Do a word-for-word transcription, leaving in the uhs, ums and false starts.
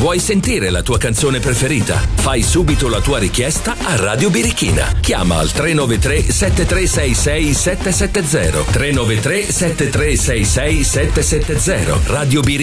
Vuoi sentire la tua canzone preferita? Fai subito la tua richiesta a Radio Birichina. Chiama al tre nove tre sette tre sei sei sette sette zero tre nove tre sette tre sei sei sette sette zero. Radio Birichina.